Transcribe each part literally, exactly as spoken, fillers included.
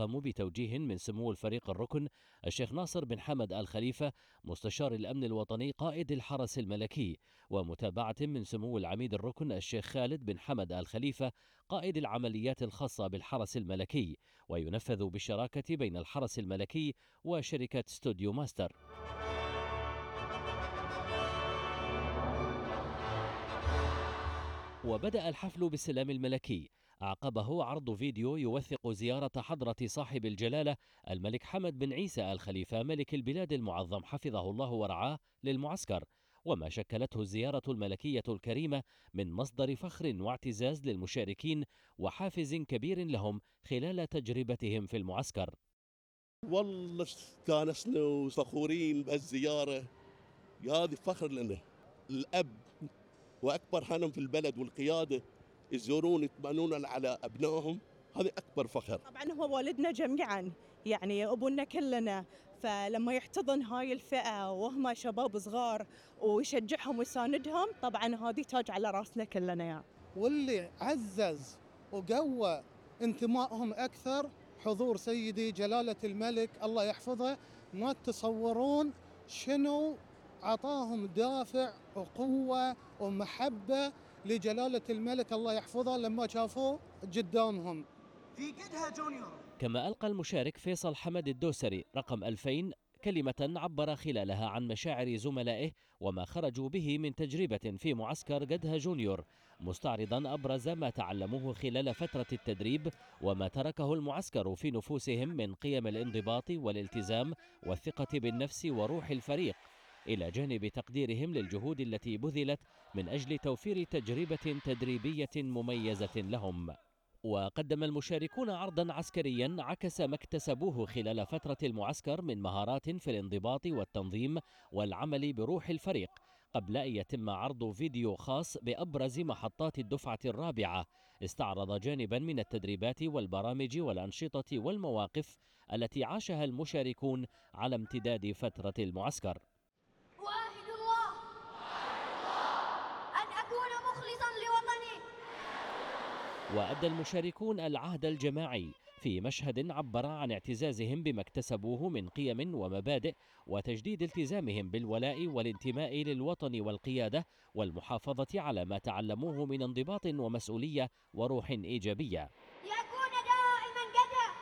تقام بتوجيه من سمو الفريق الركن الشيخ ناصر بن حمد آل خليفة مستشار الأمن الوطني قائد الحرس الملكي، ومتابعة من سمو العميد الركن الشيخ خالد بن حمد آل خليفة قائد العمليات الخاصة بالحرس الملكي، وينفذ بالشراكة بين الحرس الملكي وشركة ستوديو ماستر. وبدأ الحفل بالسلام الملكي، أعقبه عرض فيديو يوثق زيارة حضرة صاحب الجلالة الملك حمد بن عيسى آل خليفة ملك البلاد المعظم حفظه الله ورعاه للمعسكر، وما شكلته الزيارة الملكية الكريمة من مصدر فخر واعتزاز للمشاركين وحافز كبير لهم خلال تجربتهم في المعسكر. والله استانسنا وفخورين بهالزيارة، هذه فخر لنا. الأب وأكبر حنم في البلد والقيادة يزورون يطمئنون على أبنائهم، هذه أكبر فخر. طبعا هو والدنا جميعا، يعني أبونا كلنا، فلما يحتضن هاي الفئة وهم شباب صغار ويشجعهم ويساندهم، طبعا هذه تاج على راسنا كلنا يعني. واللي عزز وقوى انتمائهم أكثر حضور سيدي جلالة الملك الله يحفظه. ما تتصورون شنو عطاهم دافع وقوة ومحبة لجلالة الملك الله يحفظه لما شافوه قدامهم. في قدها جونيور. كما ألقى المشارك فيصل حمد الدوسري رقم ألفين كلمة عبر خلالها عن مشاعر زملائه وما خرجوا به من تجربة في معسكر قدها جونيور، مستعرضا أبرز ما تعلموه خلال فترة التدريب وما تركه المعسكر في نفوسهم من قيم الانضباط والالتزام والثقة بالنفس وروح الفريق، إلى جانب تقديرهم للجهود التي بذلت من أجل توفير تجربة تدريبية مميزة لهم. وقدم المشاركون عرضا عسكريا عكس ما اكتسبوه خلال فترة المعسكر من مهارات في الانضباط والتنظيم والعمل بروح الفريق، قبل أن يتم عرض فيديو خاص بأبرز محطات الدفعة الرابعة استعرض جانبا من التدريبات والبرامج والأنشطة والمواقف التي عاشها المشاركون على امتداد فترة المعسكر. وأعهد الله أن أكون مخلصا لوطني. وأدى المشاركون العهد الجماعي في مشهد عبر عن اعتزازهم بما اكتسبوه من قيم ومبادئ وتجديد التزامهم بالولاء والانتماء للوطن والقيادة والمحافظة على ما تعلموه من انضباط ومسؤولية وروح إيجابية. يكون دائما قدها.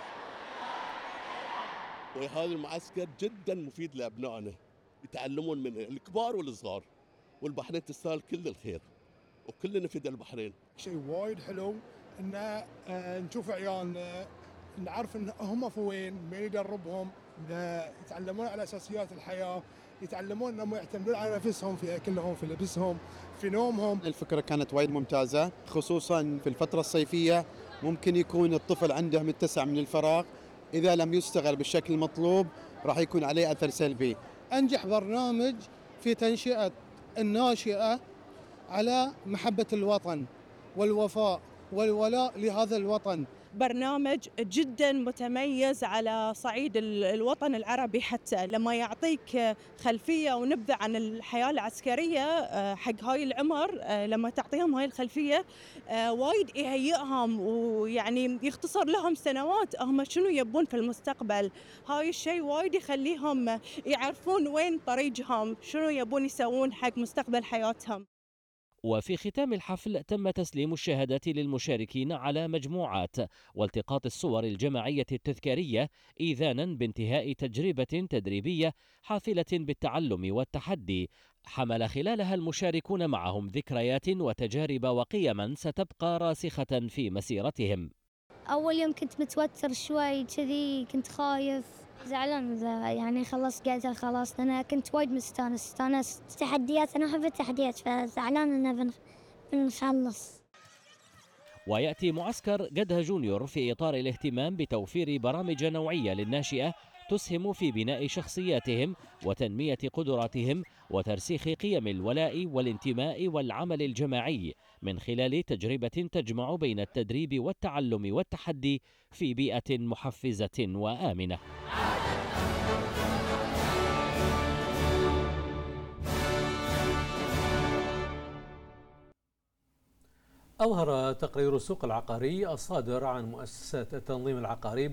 وهذا المعسكر جدا مفيد لأبنائنا، يتعلمون من الكبار والصغار، والبحرين تستاهل كل الخير وكلنا في البحرين. شيء وايد حلو ان آه نشوف عيالنا، نعرف ان هم في وين، مين يدربهم، يتعلمون على اساسيات الحياه، يتعلمون انهم يعتمدون على نفسهم في اكلهم، في لبسهم، في نومهم. الفكره كانت وايد ممتازه، خصوصا في الفتره الصيفيه ممكن يكون الطفل عنده متسع من الفراغ، اذا لم يستغل بالشكل المطلوب راح يكون عليه اثر سلبي. انجح برنامج في تنشئه الناشئه على محبة الوطن والوفاء والولاء لهذا الوطن. برنامج جدا متميز على صعيد الوطن العربي، حتى لما يعطيك خلفية ونبذة عن الحياة العسكرية حق هاي العمر، لما تعطيهم هاي الخلفية وايد يهيئهم ويعني يختصر لهم سنوات هم شنو يبون في المستقبل. هاي الشيء وايد يخليهم يعرفون وين طريقهم، شنو يبون يسوون حق مستقبل حياتهم. وفي ختام الحفل تم تسليم الشهادات للمشاركين على مجموعات والتقاط الصور الجماعية التذكارية إيذانا بانتهاء تجربة تدريبية حافلة بالتعلم والتحدي حمل خلالها المشاركون معهم ذكريات وتجارب وقيما ستبقى راسخة في مسيرتهم. أول يوم كنت متوتر شوي كذي، كنت خايف زعلان يعني خلص قاعدة خلاص، أنا كنت وايد مستانس استانست تحديات، أنا أحب التحديات فزعلان إنه بنخلص. ويأتي معسكر قدها جونيور في إطار الاهتمام بتوفير برامج نوعية للناشئة تسهم في بناء شخصياتهم وتنمية قدراتهم وترسيخ قيم الولاء والانتماء والعمل الجماعي من خلال تجربة تجمع بين التدريب والتعلم والتحدي في بيئة محفزة وآمنة. أظهر تقرير السوق العقاري الصادر عن مؤسسة التنظيم العقاري